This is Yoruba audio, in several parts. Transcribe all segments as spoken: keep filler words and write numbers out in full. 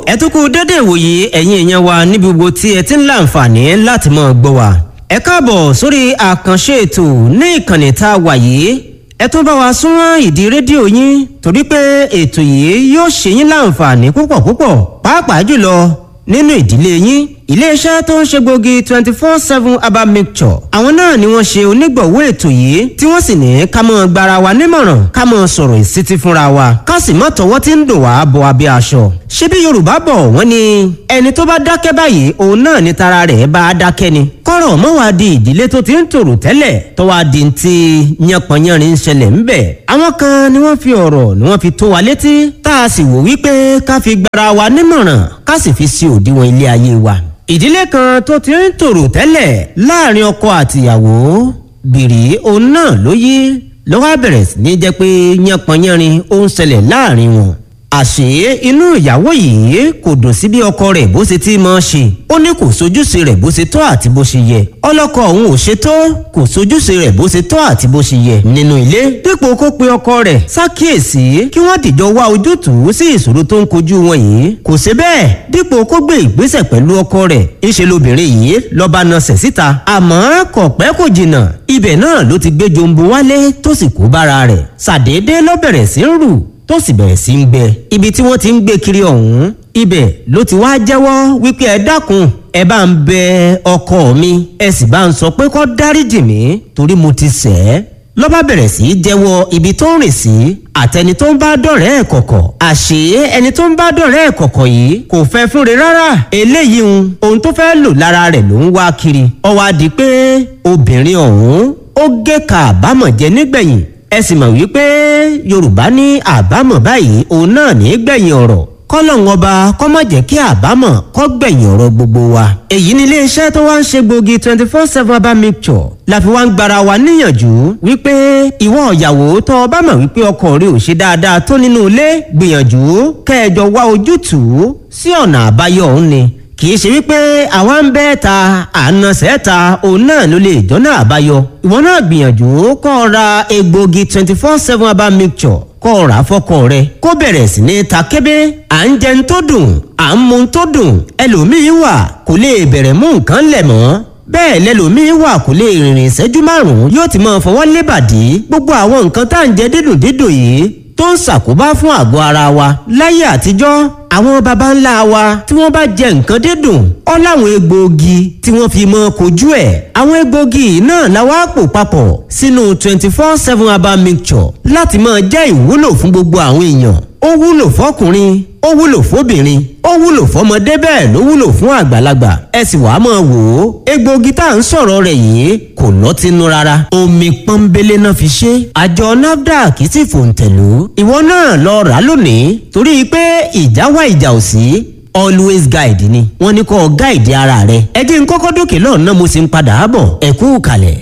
ẹ tún kú dédé ìwòye ẹ̀yin èèyàn wa níbi gbogbo tí ẹ ti ń láǹfààní láti máa gbọ́ wa. ẹ káàbọ̀ sórí àkànṣe ètò ní ìkànnì tá a wà yìí. ẹ tún bá wa súnmọ́ ìdí rédíò yín torí pé ètò yìí yóò ṣe yín láǹfààní púpọ̀ púpọ̀ pàápàá jùlọ nínú ìdílé yín. iléeṣẹ́ tó ń ṣe gbòógì twenty four seven herbal mixture àwọn náà ni wọ́n ṣe onígbọ̀wọ́ ètò yìí tí wọ́n sì ní ká mọ́ gbara wa nímọ̀ràn ká mọ́ sọ̀rọ̀ ìsítí fúnra wa ká sì mọ́ tọwọ́ tí ń dùn wá bọ abẹ́ aṣọ. ṣebí Yorùbá bọ̀ wọ́n ní ẹni tó bá dákẹ́ báyìí òun náà ni tara rẹ̀ bá a dákẹ́ ni. kọ́rọ̀ mọ́ wá di ìdílé tó ti ń tòrò tẹ́lẹ̀ tó wá di ti yánpọnyánrin ń ṣẹlẹ̀ ń bẹ̀. àwọn kan ni wọ́n fi ọ̀rọ̀ ni wọ́n fi tó wa létí tá a sì wò wípé ká fi gbara wa nímọ̀ràn ká sì fi sí òdiwọ̀n ilé ayé wa. ìdílé kan tó ti ń tòrò tẹ́lẹ̀ láàrin ọkọ àtìyàwó bìrì òun náà ló yí ló wá bẹ̀rẹ̀ sí ní jẹ́ pé yánpọnyánrin ó ń ṣẹlẹ̀ láàrin wọn. àṣé inú ìyàwó yìí kò dùn sí bí ọkọ rẹ̀ bó ṣe ti máa ṣe ó ní kò sojúṣe rẹ̀ bó ṣe tọ́ àti bó ṣe yẹ ọlọ́kọ òun ò ṣe tó kò sojúṣe rẹ̀ bó ṣe tọ́ àti bó ṣe yẹ nínú ilé dípò kó pe ọkọ rẹ̀ ṣàkíyèsí kí wọ́n dìjọ wá ojútùú sí ìṣòro tó ń kojú wọn yìí kò ṣe bẹ́ẹ̀ dípò kó gbé ìgbésẹ̀ pẹ̀lú ọkọ rẹ̀ ńṣe lobìnrin yìí lọ́ba nasẹ̀ síta àmọ́ kò pẹ́ kò jìnnà ibẹ̀ náà ló ti gbé jombo wálé tó sì kó bára rẹ̀ ṣàdédé ló bẹ̀rẹ̀ sí ń rù tó sì bẹ̀rẹ̀ sí ń gbẹ ibi tí wọ́n ti ń gbé kiri ọ̀hún ibẹ̀ ló ti wá jẹ́wọ́ wípé ẹ dákun ẹ bá ń bẹ ọkọ mi ẹ sì bá ń sọ pé kó dáríjì mí torí mo ti ṣẹ̀ ẹ́ ló bá bẹ̀rẹ̀ sí í jẹ́wọ́ ibi tó ń rìn sí àtẹni tó ń bá dọ̀rẹ́ ẹ̀ kọ̀kọ̀ àṣé ẹni tó ń bá dọ̀rẹ́ ẹ̀ kọ̀kọ̀ yìí kò fẹ́ fúnre rárá eléyìí ń ohun tó fẹ́ lò lára rẹ̀ ló ń wá kiri ó wá di pé obìnrin ọ̀hún ó gé ka àbámọ̀ jẹ nígbẹ̀yìn ẹ sì mọ̀ wípé Yorùbá ní àbámọ̀ báyìí òun náà ní gbẹ̀yìn ọ̀rọ̀ kọ́lọ́hún ọba kó má jẹ́ kí àbámọ̀ kó gbẹ̀yìn ọ̀rọ̀ gbogbo wa. èyí ni iléeṣẹ́ tó wá ń ṣe gbòógì twenty four seven herbal mixture la fi wá ń gbara wa níyànjú wípé ìwọ ìyàwó tó o bá mọ̀ wípé ọkọ rẹ ò ṣe dáadáa tó nínú ilé gbìyànjú kẹjọ wá ojútùú sí ọ̀nà àbáyọ òun ni kì í ṣe wípé àwa ń bẹ́ẹ̀ ta àna sẹ́ẹ̀ta òun náà ló lè jọ́nà àbáyọ. ìwọ náà gbìyànjú kó o ra egbògi twenty four seven herbal mixture kó o rà fọ́kọ rẹ kó bẹ̀rẹ̀ sí ní ta kébé à ń jẹun tó dùn à ń mu tó dùn ẹlòmíín wà kò lè bẹ̀rẹ̀ mú nǹkan lẹ̀ mọ́ bẹ́ẹ̀ lẹ́lòmíín wà kò lè rìnrìn ìṣẹ́jú márùn-ún yóò ti máa fọwọ́ lébàdí gbogbo àwọn nǹkan tá à ń jẹ dídùn dídùn yìí tó ń ṣàkóbá fún àgọ́ ara wa láyé àtijọ́ àwọn baba ńlá wa tí wọ́n bá jẹ nǹkan dídùn ọ́ láwọn egbòogi tí wọ́n fi mọ́ kojú ẹ̀ àwọn egbòogi náà la wá pò papọ̀ sínú twenty four seven herbal mixture láti máa jẹ́ ìwúlò fún gbogbo àwọn èèyàn ó wúlò fọkùnrin ó wúlò fóbìnrin ó wúlò fọmọdé bẹ́ẹ̀ ló wúlò fún àgbàlagbà ẹ sì wàá máa wò ó egbòogi tá à ń sọ̀rọ̀ rẹ̀ yìí kò lọ́tínú rárá omi pọ́nbélé náà fi ṣe àjọ NAFDAC sì fòǹtẹ̀lú ìwọ náà lọ rà lónìí torí pé ìjà wà ìjà ò sí always guide ni wọ́n ní kó guide ara rẹ̀ ẹ jẹ́ n kọ́kọ́ dókè lọ́nà mo sì ń padà bọ̀ ẹ kú kalẹ̀.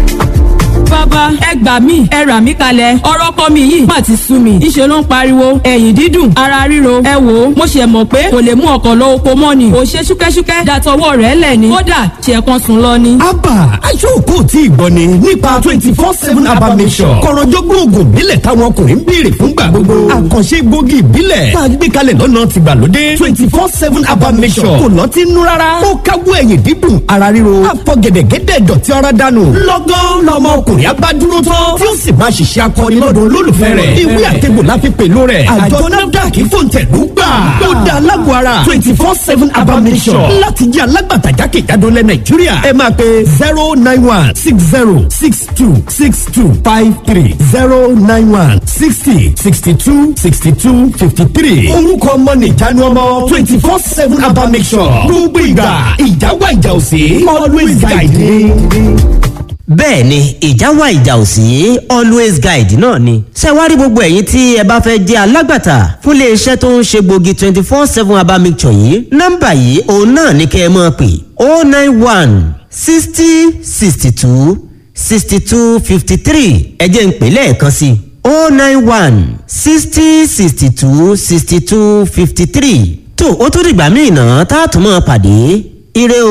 bàbá ẹ gbà mí ẹ rà mí kalẹ̀ ọ̀rọ̀ kọ́ mi yìí má ti sú mi ìṣe ló ń pariwo ẹ̀yìn dídùn ara ríro ẹ wò ó mo ṣe mọ̀ pé kò lè mú ọkọ̀ lọ oko mọ́ ni kò ṣe ṣúkẹ́ṣúkẹ́ dàtọwọ́ rẹ̀ lẹ̀ ni kódà ṣe kan sùn lọ ni. abba aṣọ́kù tí ìgbọ́ ni nípa twenty four seven herbal mixture kọ̀rọ̀jọ́gbọ́n oògùn ìbílẹ̀ táwọn ọkùnrin ń béèrè fún gbà gbogbo àkànṣe gbòógì ìbílẹ̀ tá a gbé kalẹ̀ lọ́nà tìgbàlódé twenty four seven herbal mixture kò lọ́tí nú rárá ó káwọ́ ẹ̀yìn dídùn ara ríro àfọ̀gẹ̀dẹ̀gẹ̀dẹ̀ dọ̀tí ara dànù lọ́gán lọ́mọ ọkùnrin abádúró tán tí ó sì máa ṣiṣẹ́ akọni lọ́dọ̀ olólùfẹ́ rẹ̀ ìwé àtẹ̀gbò la fi pèlú rẹ̀ àjọ NAFDAC fòǹtẹ̀lú gbà ó dá alágbó ara twenty four seven herbal mixture láti jẹ́ alágbàtà jákèjádò lẹ̀ Nàìjíríà ẹ máa pe zero nine one six zero six two six two five three zero nine one sixty sixty two sixty two fifty three orúkọ ọmọ nìjánu ọmọ twenty four seven herbal mixture gbogbo ìgbà ìjà wà ìjà òsì always guide me. bẹ́ẹ̀ ni ìjà wà ìjà ò sí always guide náà ni. ṣé wá rí gbogbo ẹ̀yin tí ẹ bá fẹ́ jẹ́ alágbàtà fún iléeṣẹ́ tó ń ṣe gbòógì twenty four seven herbal mixture yìí nọ́mbà yìí òun náà ní kẹ́ ẹ máa pè oh nine one sixty sixty two sixty two fifty three ẹ jẹ́ n pè lẹ́ẹ̀kan sí oh nine one sixty sixty two sixty two fifty three tó o tún dìgbà míì náà tá a tún máa pàdé ire o.